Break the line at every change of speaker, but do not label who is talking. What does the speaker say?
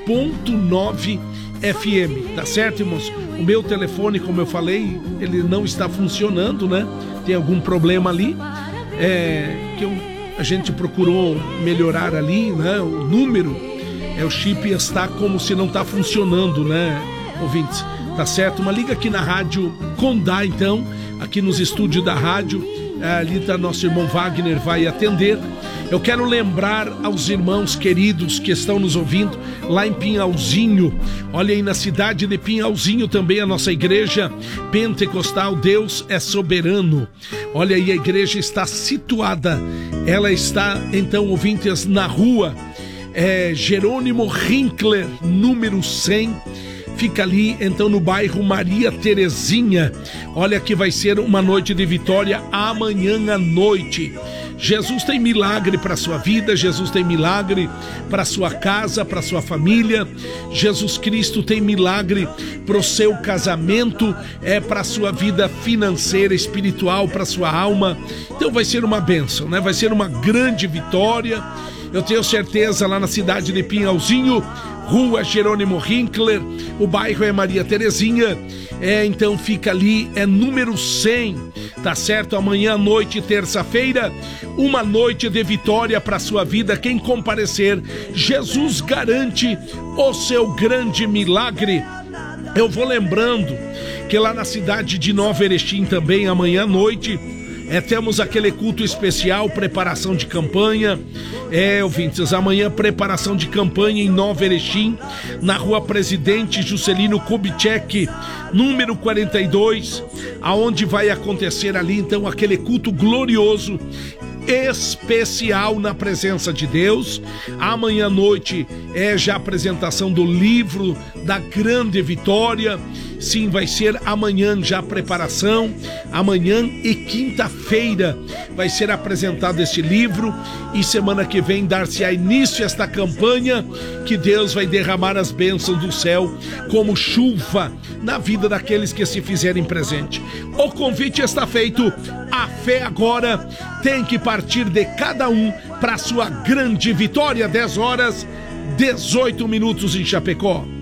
101.9 FM, tá certo, irmãos? O meu telefone, como eu falei, ele não está funcionando, né? Tem algum problema ali, a gente procurou melhorar ali, né? O número, o chip está como se não está funcionando, né, ouvintes? Tá certo? Mas liga aqui na Rádio Condá, então, aqui nos estúdios da rádio, ali tá nosso irmão Wagner, vai atender. Eu quero lembrar aos irmãos queridos que estão nos ouvindo lá em Pinhalzinho. Olha aí, na cidade de Pinhalzinho também a nossa igreja pentecostal Deus é Soberano. Olha aí, a igreja está situada, ela está, então, ouvintes, na rua Jerônimo Rinkler, número 100. Fica ali, então, no bairro Maria Terezinha. Olha que vai ser uma noite de vitória amanhã à noite. Jesus tem milagre para a sua vida, Jesus tem milagre para a sua casa, para a sua família. Jesus Cristo tem milagre para o seu casamento, para a sua vida financeira, espiritual, para a sua alma. Então vai ser uma bênção, né? Vai ser uma grande vitória. Eu tenho certeza, lá na cidade de Pinhalzinho, rua Jerônimo Rinkler, o bairro é Maria Terezinha, então fica ali, número 100, tá certo? Amanhã à noite, terça-feira, uma noite de vitória para a sua vida. Quem comparecer, Jesus garante o seu grande milagre. Eu vou lembrando que lá na cidade de Nova Erechim também, amanhã à noite, temos aquele culto especial, preparação de campanha. Ouvintes, amanhã preparação de campanha em Nova Erechim, na rua Presidente Juscelino Kubitschek, número 42, aonde vai acontecer ali, então, aquele culto glorioso, especial na presença de Deus. Amanhã à noite já a apresentação do livro da grande vitória. Sim, vai ser amanhã já a preparação. Amanhã e quinta-feira vai ser apresentado esse livro, e semana que vem dar-se-á início a esta campanha, que Deus vai derramar as bênçãos do céu como chuva na vida daqueles que se fizerem presente. O convite está feito. A fé agora tem que partir de cada um para a sua grande vitória. 10 horas, 18 minutos em Chapecó.